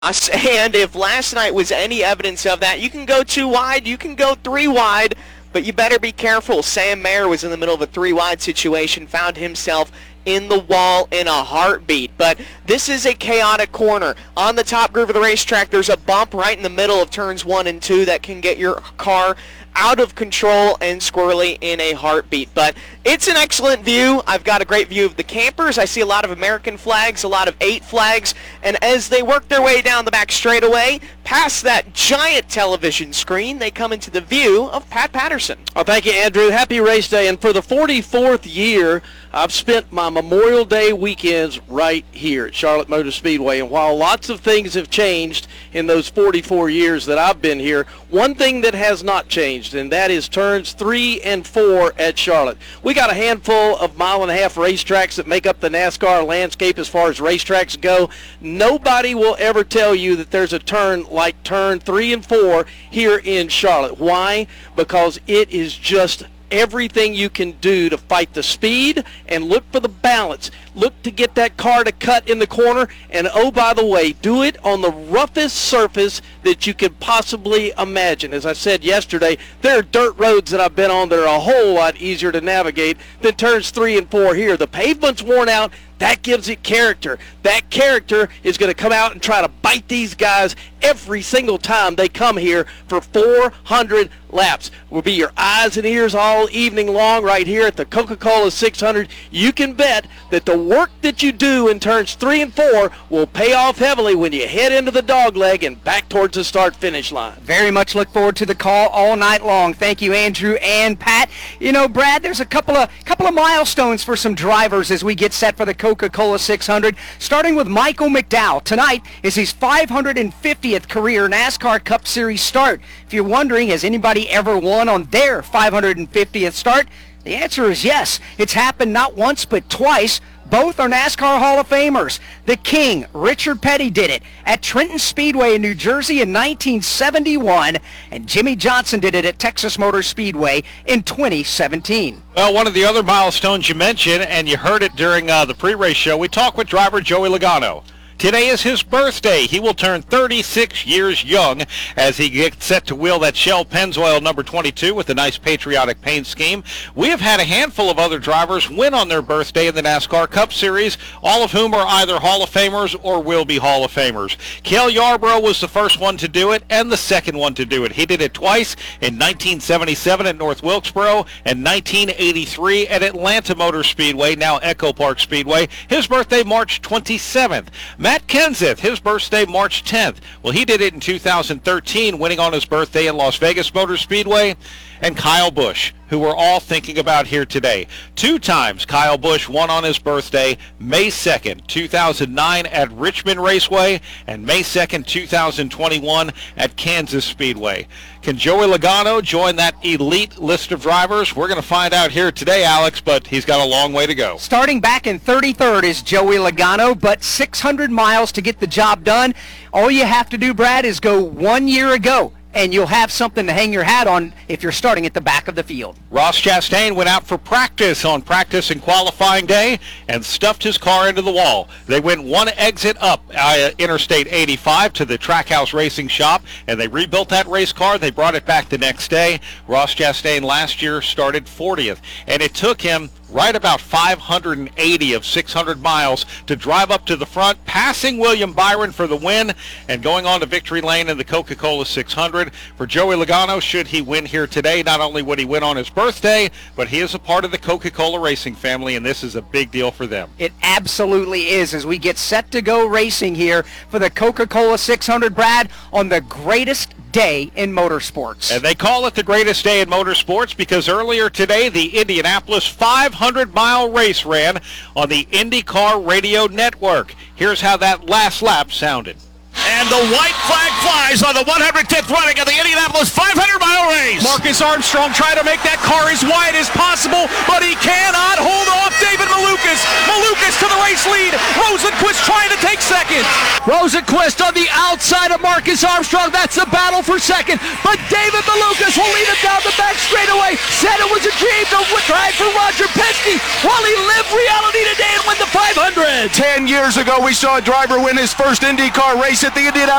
And if last night was any evidence of that, you can go 2 wide, you can go 3 wide, but you better be careful. Sam Mayer was in the middle of a 3 wide situation, found himself in the wall in a heartbeat. But this is a chaotic corner. On the top groove of the racetrack, there's a bump right in the middle of turns 1 and 2 that can get your car out of control and squirrely in a heartbeat. But it's an excellent view. I've got a great view of the campers. I see a lot of American flags, a lot of 8 flags, and as they work their way down the back straightaway, past that giant television screen, they come into the view of Pat Patterson. Oh, thank you, Andrew. Happy race day. And for the 44th year, I've spent my Memorial Day weekends right here at Charlotte Motor Speedway. And while lots of things have changed in those 44 years that I've been here, one thing that has not changed, and that is turns 3 and 4 at Charlotte. We got a handful of mile-and-a-half racetracks that make up the NASCAR landscape as far as racetracks go. Nobody will ever tell you that there's a turn like turn 3 and 4 here in Charlotte. Why? Because it is just everything you can do to fight the speed and look for the balance. Look to get that car to cut in the corner, and oh, by the way, do it on the roughest surface that you could possibly imagine. As I said yesterday, there are dirt roads that I've been on that are a whole lot easier to navigate than turns 3 and 4 here. The pavement's worn out. That gives it character. That character is going to come out and try to bite these guys every single time they come here for 400 laps. Will be your eyes and ears all evening long right here at the Coca-Cola 600. You can bet that the work that you do in turns 3 and 4 will pay off heavily when you head into the dogleg and back towards the start-finish line. Very much look forward to the call all night long. Thank you, Andrew and Pat. You know, Brad, there's a couple of milestones for some drivers as we get set for the Coca-Cola 600, starting with Michael McDowell. Tonight is his 550th career NASCAR Cup Series start. If you're wondering, has anybody ever won on their 550th start? The answer is yes. It's happened not once but twice. Both are NASCAR Hall of Famers. The King, Richard Petty, did it at Trenton Speedway in New Jersey in 1971, and Jimmy Johnson did it at Texas Motor Speedway in 2017. Well, one of the other milestones you mentioned, and you heard it during the pre-race show, we talked with driver Joey Logano. Today is his birthday. He will turn 36 years young as he gets set to wheel that Shell Pennzoil number 22 with a nice patriotic paint scheme. We have had a handful of other drivers win on their birthday in the NASCAR Cup Series, all of whom are either Hall of Famers or will be Hall of Famers. Cale Yarborough was the first one to do it and the second one to do it. He did it twice in 1977 at North Wilkesboro and 1983 at Atlanta Motor Speedway, now Echo Park Speedway. His birthday, March 27th. Matt Kenseth, his birthday March 10th. Well, he did it in 2013, winning on his birthday in Las Vegas Motor Speedway. And Kyle Busch, who we're all thinking about here today. 2 times Kyle Busch won on his birthday, May 2nd, 2009 at Richmond Raceway, and May 2nd, 2021 at Kansas Speedway. Can Joey Logano join that elite list of drivers? We're going to find out here today, Alex, but he's got a long way to go. Starting back in 33rd is Joey Logano, but 600 miles to get the job done. All you have to do, Brad, is go 1 year ago, and you'll have something to hang your hat on if you're starting at the back of the field. Ross Chastain went out for practice on practice and qualifying day and stuffed his car into the wall. They went one exit up Interstate 85 to the Trackhouse Racing Shop, and they rebuilt that race car. They brought it back the next day. Ross Chastain last year started 40th, and it took him right about 580 of 600 miles to drive up to the front, passing William Byron for the win and going on to victory lane in the Coca-Cola 600. For Joey Logano, should he win here today, not only would he win on his birthday, but he is a part of the Coca-Cola racing family, and this is a big deal for them. It absolutely is as we get set to go racing here for the Coca-Cola 600, Brad, on the greatest day in motorsports. And they call it the greatest day in motorsports because earlier today the Indianapolis 500-mile race ran on the IndyCar Radio Network. Here's how that last lap sounded. And the white flag flies on the 110th running of the Indianapolis 500-mile race. Marcus Armstrong trying to make that car as wide as possible, but he cannot hold off David Malukas. Malukas to the race lead. Rosenquist trying to take second. Rosenquist on the outside of Marcus Armstrong. That's the battle for second. But David Malukas will lead him down the back straightaway. Said it was a dream to drive for Roger Penske. While he lived reality today and win the 500 500. 10 years ago, we saw a driver win his first IndyCar race at the Indianapolis